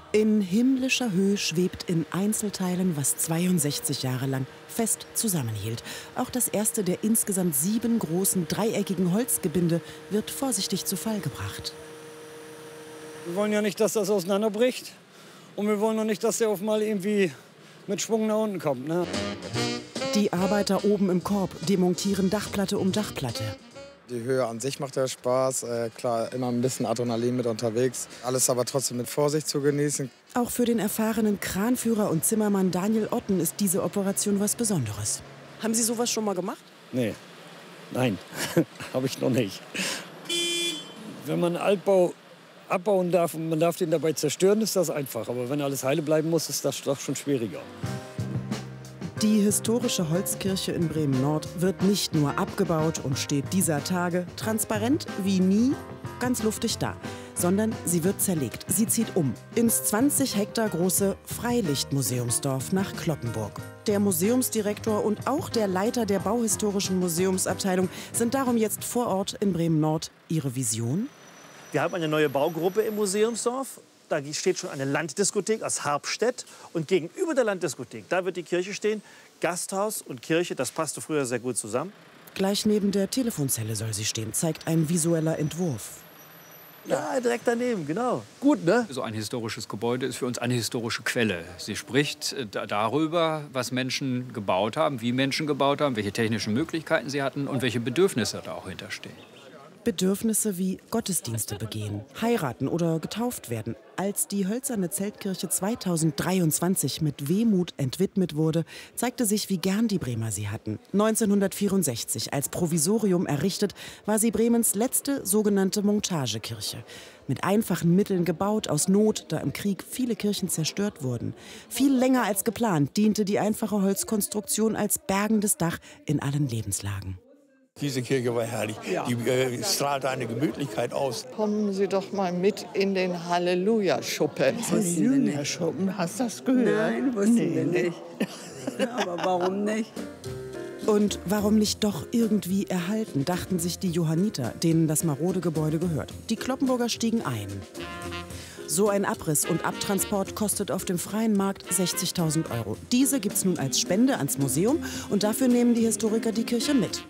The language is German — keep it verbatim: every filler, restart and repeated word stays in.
In himmlischer Höhe schwebt in Einzelteilen, was zweiundsechzig Jahre lang fest zusammenhielt. Auch das erste der insgesamt sieben großen dreieckigen Holzgebinde wird vorsichtig zu Fall gebracht. Wir wollen ja nicht, dass das auseinanderbricht. Und wir wollen noch nicht, dass der auf mal irgendwie mit Schwung nach unten kommt. Ne? Die Arbeiter oben im Korb demontieren Dachplatte um Dachplatte. Die Höhe an sich macht ja Spaß. Äh, klar, immer ein bisschen Adrenalin mit unterwegs. Alles aber trotzdem mit Vorsicht zu genießen. Auch für den erfahrenen Kranführer und Zimmermann Daniel Otten ist diese Operation was Besonderes. Haben Sie sowas schon mal gemacht? Nee, nein, habe ich noch nicht. Wenn man Altbau abbauen darf und man darf den dabei zerstören, ist das einfach. Aber wenn alles heile bleiben muss, ist das doch schon schwieriger. Die historische Holzkirche in Bremen-Nord wird nicht nur abgebaut und steht dieser Tage transparent wie nie ganz luftig da, sondern sie wird zerlegt. Sie zieht um ins zwanzig Hektar große Freilichtmuseumsdorf nach Cloppenburg. Der Museumsdirektor und auch der Leiter der Bauhistorischen Museumsabteilung sind darum jetzt vor Ort in Bremen-Nord. Ihre Vision? Wir haben eine neue Baugruppe im Museumsdorf. Da steht schon eine Landdiskothek aus Harpstedt. Und gegenüber der Landdiskothek, da wird die Kirche stehen. Gasthaus und Kirche, das passte früher sehr gut zusammen. Gleich neben der Telefonzelle soll sie stehen, zeigt ein visueller Entwurf. Ja, direkt daneben, genau. Gut, ne? So ein historisches Gebäude ist für uns eine historische Quelle. Sie spricht darüber, was Menschen gebaut haben, wie Menschen gebaut haben, welche technischen Möglichkeiten sie hatten und welche Bedürfnisse da auch hinterstehen. Bedürfnisse wie Gottesdienste begehen, heiraten oder getauft werden. Als die hölzerne Zeltkirche zweitausenddreiundzwanzig mit Wehmut entwidmet wurde, zeigte sich, wie gern die Bremer sie hatten. neunzehnhundertvierundsechzig als Provisorium errichtet, war sie Bremens letzte sogenannte Montagekirche. Mit einfachen Mitteln gebaut, aus Not, da im Krieg viele Kirchen zerstört wurden. Viel länger als geplant diente die einfache Holzkonstruktion als bergendes Dach in allen Lebenslagen. Diese Kirche war herrlich. Ja. Die äh, strahlte eine Gemütlichkeit aus. Kommen Sie doch mal mit in den Halleluja-Schuppen. Halleluja-Schuppen, hast du das gehört? Nein, wussten nee, wir nicht. Aber warum nicht? Und warum nicht doch irgendwie erhalten, dachten sich die Johanniter, denen das marode Gebäude gehört. Die Cloppenburger stiegen ein. So ein Abriss und Abtransport kostet auf dem freien Markt sechzigtausend Euro. Diese gibt's nun als Spende ans Museum und dafür nehmen die Historiker die Kirche mit.